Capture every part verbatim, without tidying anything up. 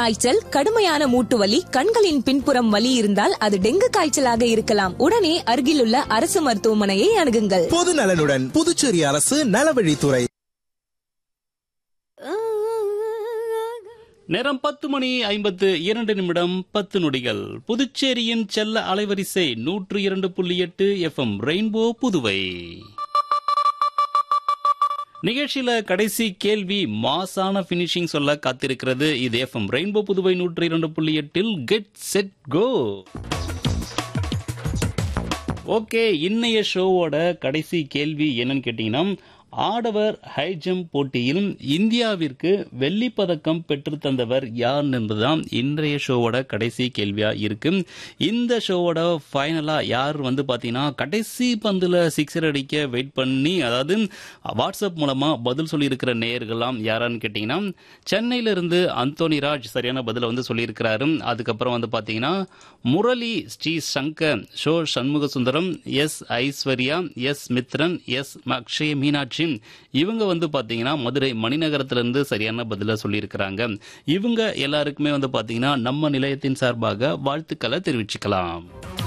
காய்ச்சல், கடுமையான மூட்டு வலி, கண்களின் பின்புறம் வலி இருந்தால் அது டெங்கு காய்ச்சலாக இருக்கலாம். உடனே அருகிலுள்ள அரசு மருத்துவமனையை அணுகுங்கள். பொது நலனுடன் புதுச்சேரி அரசு நலவழித்துறை. நேரம் பத்து மணி ஐம்பத்து இரண்டு நிமிடம் பத்து நொடிகள். புதுச்சேரியின் செல்ல அலைவரிசை நூற்று இரண்டு புள்ளி எட்டு எஃப்எம் ரெயின்போ புதுவை. நிகழ்ச்சியில கடைசி கேள்வி மாசான பினிஷிங் சொல்ல காத்திருக்கிறது. இது எஃப்எம் ரெயின்போ புதுவை நூற்று இரண்டு புள்ளி எட்டில் கெட் செட் கோ. ஓகே, இன்னைய ஷோவோட கடைசி கேள்வி என்னன்னு கேட்டீங்கன்னா, ஆடவர் ஹை ஜம்ப் போட்டியில் இந்தியாவிற்கு வெள்ளி பதக்கம் பெற்று தந்தவர் யார் என்பதுதான் இன்றைய ஷோவோட கடைசி கேள்வியா இருக்கு. இந்த ஷோவோட ஃபைனலா யார் வந்து பாத்தீங்கன்னா கடைசி பந்துல சிக்ஸர் அடிக்க வெயிட் பண்ணி, அதாவது வாட்ஸ்அப் மூலமா பதில் சொல்லி இருக்கிற நேயர்கள்லாம் யாரான்னு கேட்டீங்கன்னா, சென்னையில இருந்து அந்தோனி ராஜ் சரியான பதில வந்து சொல்லியிருக்கிறாரு. அதுக்கப்புறம் வந்து பாத்தீங்கன்னா Murali, Sri Shankar, show Shanmuga Sundaram, S Aishwarya, S Mithran, S Akshaya Meenakshi, இவங்க வந்து பாத்தீங்கன்னா மதுரை மணிநகரத்திலிருந்து சரியான பதில சொல்லியிருக்கிறாங்க. இவங்க எல்லாருக்குமே வந்து பாத்தீங்கன்னா நம்ம நிலையத்தின் சார்பாக வாழ்த்துக்களை தெரிவிச்சுக்கலாம்.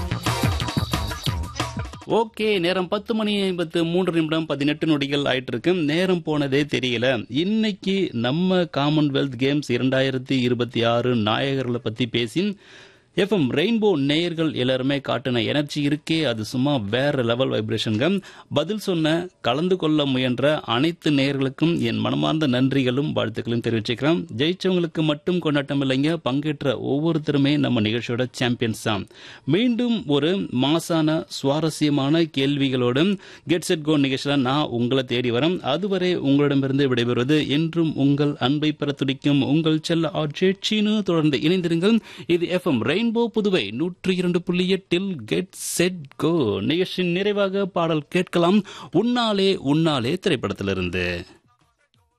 ஓகே, நேரம் பத்து மணி ஐம்பத்து மூன்று நிமிடம் பதினெட்டு நொடிகள் ஆயிட்டு இருக்கு. நேரம் போனதே தெரியல. இன்னைக்கு நம்ம காமன்வெல்த் கேம்ஸ் இரண்டாயிரத்தி இருபத்தி ஆறு நாயகர்களை பத்தி பேசி எஃப்எம் ரெயின்போ நேயர்கள் எல்லாருமே காட்டின எனர்ஜி இருக்கே, அது சும்மா வேற லெவல் வைப்ரேஷன்க. பதில் சொன்ன, கலந்து கொள்ள முயன்ற அனைத்து நேயர்களுக்கும் என் மனமார்ந்த நன்றிகளும் வாழ்த்துக்களும் தெரிவிச்சுக்கிறேன். ஜெயிச்சவங்களுக்கு மட்டும் கொண்டாட்டம் இல்லைங்க, பங்கேற்ற ஒவ்வொருத்தருமே நம்ம நிகழ்ச்சியோட சாம்பியன்ஸ் தான். மீண்டும் ஒரு மாசான சுவாரஸ்யமான கேள்விகளோடு கெட் செட் கோ நிகழ்ச்சியில நான் உங்களை தேடி வரேன். அதுவரை உங்களிடமிருந்து விடைபெறுவது என்றும் உங்கள் அன்பை பெற துடிக்கும் உங்கள் செல்ல ஆர்ஜே சீனு. தொடர்ந்து இணைந்திருங்கள். இது எஃப்எம் ரெயின்போ புதுவை நூற்று இரண்டு புள்ளி எட்டில் கெட் செட் கோ நிகழ்ச்சியின் நிறைவாக பாடல் கேட்கலாம். உன்னாலே உன்னாலே திரைப்படத்திலிருந்து.